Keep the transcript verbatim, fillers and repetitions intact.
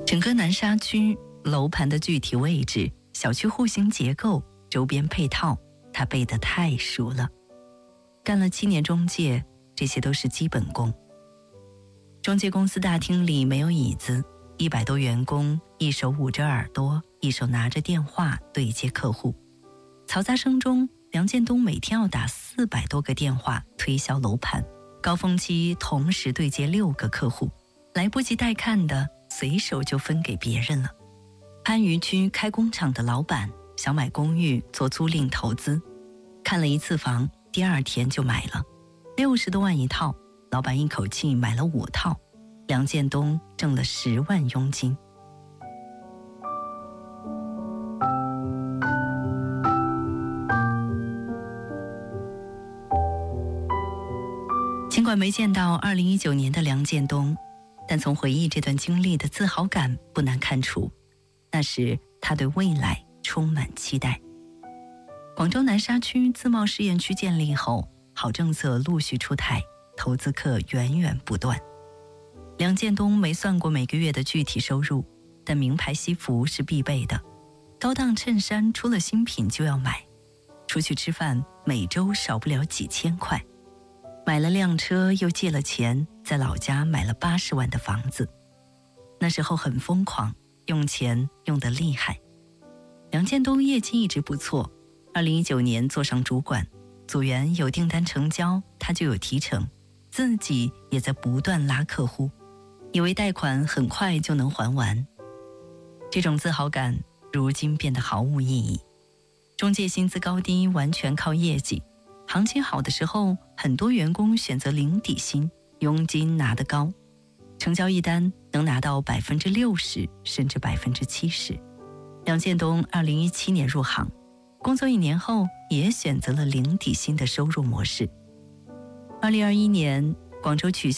整个南沙区楼盘的具体位置、小区户型结构、周边配套，他背得太熟了。干了七年中介，这些都是基本功。中介公司大厅里没有椅子，一百多员工，一手捂着耳朵，一手拿着电话对接客户。嘈杂声中，梁建东每天要打四百多个电话推销楼盘，高峰期同时对接六个客户，来不及带看的随手就分给别人了。番禺区开工厂的老板想买公寓做租赁投资，看了一次房，第二天就买了，六十多万一套，老板一口气买了五套，梁建东挣了十万佣金。尽管没见到二零一九年的梁建东，但从回忆这段经历的自豪感不难看出，那时他对未来充满期待。广州南沙区自贸试验区建立后，好政策陆续出台，投资客源源不断。梁建东没算过每个月的具体收入，但名牌西服是必备的，高档衬衫出了新品就要买，出去吃饭每周少不了几千块。买了辆车，又借了钱，在老家买了八十万的房子。那时候很疯狂，用钱用得厉害。梁建东业绩一直不错，二零一九年做上主管，组员有订单成交，他就有提成，自己也在不断拉客户，以为贷款很快就能还完。这种自豪感如今变得毫无意义。中介薪资高低完全靠业绩，行情好的时候，很多员工选择零底薪，佣金拿得高，成交一单能拿到百分之六十甚至百分之七十。梁建东二零一七年入行，工作一年后也选择了零底薪的收入模式。二零二一年，广州取消